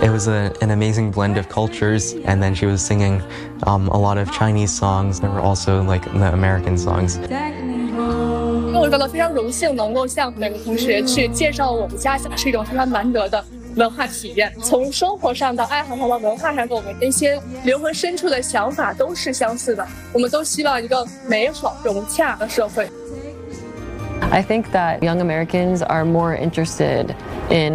it was an amazing blend of cultures, and then she was singing a lot of Chinese songs. There were also like the American songs. 我感到非常荣幸能够向每个同学去介绍我们家乡，是一种非常难得的文化体验。从生活上到爱好上到文化上，跟我们一些灵魂深处的想法都是相似的。我们都希望一个美好融洽的社会。 I think that young Americans are more interested in